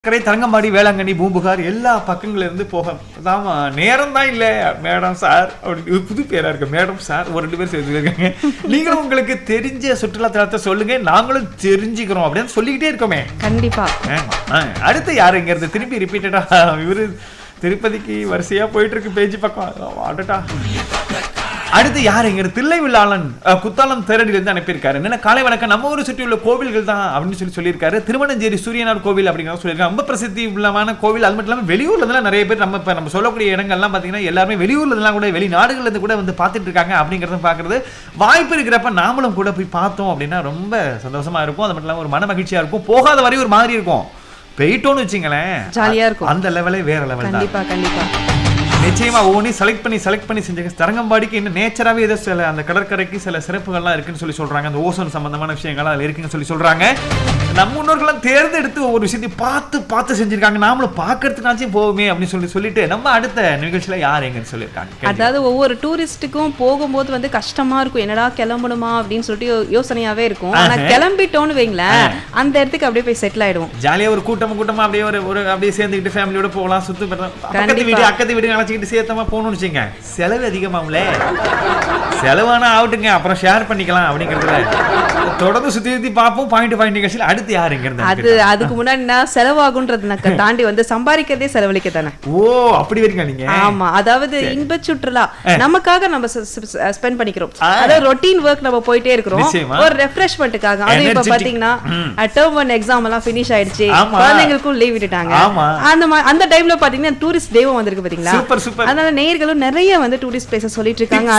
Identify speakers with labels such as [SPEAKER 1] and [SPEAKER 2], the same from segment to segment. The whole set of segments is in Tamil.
[SPEAKER 1] கரை தரங்கம்பாடி வேளாங்கண்ணி பூம்புகார் எல்லா பக்கங்கள்ல இருந்து போக அதாமா நேரம் தான் இல்ல மேடம் சார் அப்படி புது பேரா இருக்கு மேடம் சார் ஒரு 2 பேர் சேர்த்துருக்காங்க. நீங்களும் உங்களுக்கு தெரிஞ்ச சுற்றுலா தலத்தை சொல்லுங்க, நாங்களும் தெரிஞ்சுக்கிறோம் அப்படின்னு சொல்லிக்கிட்டே இருக்கோமே.
[SPEAKER 2] கண்டிப்பா.
[SPEAKER 1] அடுத்து யாரு இங்க இருந்து திருப்பி ரிப்பீட்டடா இவரு திருப்பதிக்கு வரிசையா போயிட்டு இருக்கு பேஜ் பக்கம். அடடா அடுத்து யாரு இங்க தில்லைவில்லாளன் குத்தாலம் தேரடியில இருந்து அனுப்பியிருக்காரு. என்ன காலை வணக்கம், நம்ம ஊரை சுற்றி உள்ள கோவில்கள் தான் அப்படின்னு சொல்லியிருக்காரு. திருமணஞ்சேரி சூரியனார் கோவில் அப்படிங்கிறத சொல்லியிருக்காங்க. ரொம்ப பிரசித்தி உள்ளமான கோவில். அது மட்டும் இல்லாமல் வெளியூர்ல இருந்து நிறைய பேர் நம்ம சொல்லக்கூடிய இடங்கள்லாம் பாத்தீங்கன்னா எல்லாருமே வெளியூர்ல இருந்தெல்லாம் கூட வெளிநாடுகள்ல இருந்து கூட வந்து பார்த்துட்டு இருக்காங்க. அப்படிங்கறத பாக்குறது வாய்ப்பு இருக்கிறப்ப நாமளும் கூட போய் பார்த்தோம் அப்படின்னா ரொம்ப சந்தோஷமா இருக்கும். அது மட்டும் இல்லாமல் ஒரு மன மகிழ்ச்சியா இருக்கும். போகாத வரை ஒரு மாதிரி இருக்கும், போயிட்டோன்னு வச்சுங்களேன் ஜாலியா இருக்கும். அந்த லெவலே வேற லெவல்.
[SPEAKER 2] கண்டிப்பா கண்டிப்பா
[SPEAKER 1] நிச்சயமா ஒவ்வொரு செலக்ட் பண்ணி செஞ்சாங்க. தரங்கம்பாடிக்கு இன்னும் நேச்சராகவே ஏதோ சில அந்த கடற்கரைக்கு சில சிறப்புகள்லாம் இருக்குன்னு சொல்லி சொல்றாங்க. அந்த ஓசோன் சம்பந்தமான விஷயங்கள்லாம் அதில் இருக்குன்னு சொல்லி சொல்றாங்க. நம்ம முன்னோர்கள்லாம் தேர்ந்தெடுத்து ஒவ்வொரு விஷயத்தையும் பார்த்து செஞ்சிருக்காங்க. நாமளும் பார்க்கறதுக்காச்சும் போவோமே அப்படின்னு சொல்லிட்டு நம்ம அடுத்த நிகழ்ச்சியில யார் எங்கன்னு சொல்லியிருக்காங்க.
[SPEAKER 2] அதாவது ஒவ்வொரு டூரிஸ்ட்டுக்கும் போகும்போது வந்து கஷ்டமா இருக்கும், என்னடா கிளம்பணுமா அப்படின்னு சொல்லிட்டு யோசனையாவே இருக்கும். ஆனா கிளம்பிட்டோன்னு வைங்களேன், அந்த இடத்துக்கு அப்படியே போய் செட்டில் ஆயிடுவோம்.
[SPEAKER 1] ஜாலியா ஒரு கூட்டமா அப்படியே ஒரு அப்படியே சேர்ந்துக்கிட்டு ஃபேமிலியோட போகலாம், பக்கத்து வீடு நினைச்சுக்கிட்டு சேர்த்தமா போகணும்னு வச்சுங்க. செலவு அதிகமாகும்ல, செலவானா ஆகட்டுங்க அப்புறம் ஷேர் பண்ணிக்கலாம் அப்படிங்கிறதுல தொடர்ந்து சுத்தி பார்ப்போம். பாயிண்ட் நிகழ்ச்சியில் அடுத்து யாரு இங்க
[SPEAKER 2] அதுக்கு முன்னாடி நான் செலவாகுன்றத தாண்டி வந்து சம்பாதிக்கிறதே செலவழிக்க தானே.
[SPEAKER 1] ஓ அப்படி வரீங்க நீங்க.
[SPEAKER 2] ஆமா, அதாவது இன்ப சுற்றுலா நமக்காக நம்ம ஸ்பெண்ட் பண்ணிக்கிறோம். அதாவது ரொட்டீன் ஒர்க் நம்ம போயிட்டே இருக்கிறோம் ஒரு ரெஃப்ரெஷ்மெண்ட்டுக்காக. அது இப்ப பாத்தீங்கன்னா டேர்ம் 1 எக்ஸாம் எல்லாம் ஃபினிஷ் ஆயிடுச்சு, குழந்தைங்களுக்கும் லீவ் விட்டுட்டாங்க. அந்த டைம்ல பாத்தீங்கன்னா டூரிஸ்ட் டேவும் வந்திருக்கு பாத்தீங்களா. அதனால நேயர்களும் நிறைய வந்து டூரிஸ்ட் பிளேஸ் சொல்லிட்டு இருக்காங்க.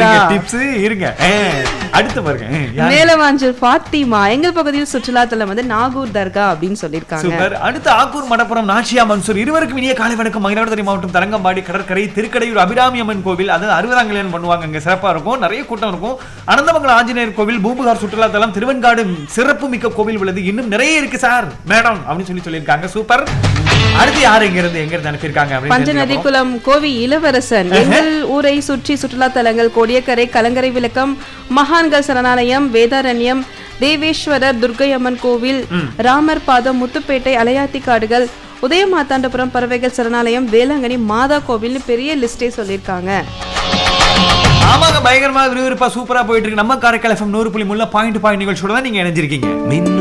[SPEAKER 1] அடுத்து பாருங்க
[SPEAKER 2] மேலவாஞ்சூர் ஃபாத்திமா எங்கள் பகுதியில் சுற்றுலா தலம் வந்து நாகூர் தர்கா அப்படின்னு சொல்லியிருக்காங்க.
[SPEAKER 1] அடுத்து ஆக்கூர் மடப்புறம் நாச்சியா மன்சூர் இருவருக்கும் இனிய காலை வணக்கம். மயிலாடுதுறை மாவட்டம் தரங்கம்பாடி கடற்கரை திருக்கடையூர் அபிராமி அம்மன் கோவில், அது 60ஆம் கல்யாணம் பண்ணுவாங்க. அங்க சிறப்பா இருக்கும், நிறைய கூட்டம் இருக்கும். அனந்தமங்கலம் ஆஞ்சநேயர் கோவில், பூம்புகார் சுற்றுலா தலம், திருவெண்காடு சிறப்பு மிக்க கோவில் உள்ளது. இன்னும் நிறைய இருக்கு சார் மேடம் அப்படின்னு சொல்லியிருக்காங்க. சூப்பர். அடுத்து யாரு எங்க இருந்து அனுப்பியிருக்காங்க.
[SPEAKER 2] பஞ்சநதி குளம் கோவி இளவரசன் எங்கள் ஊரை சுற்றி சுற்றுலா தலங்கள் கோடியக்கரை, கலங்கரை விளக்கம், மகான்கள் சரணாலயம், வேதாரண்யம், தேவேஸ்வரர் துர்க்கையம்மன் கோவில், ராமர் பாதம், முத்துப்பேட்டை, அலையாத்தி காடுகள், உதயமாத்தாண்டபுரம் பறவைகள் சரணாலயம், வேளாங்கண்ணி மாதா கோவில் பெரிய லிஸ்டே சொல்லியிருக்காங்க.
[SPEAKER 1] ஆமாங்க, பயங்கரமா விறுவிறுப்பா சூப்பரா போயிட்டு இருக்கு. நம்ம காரைக்கால் FM 100.3 பாயிண்ட் நிகழ்ச்சியோட தான் நீங்க இணைஞ்சிருக்கீங்க.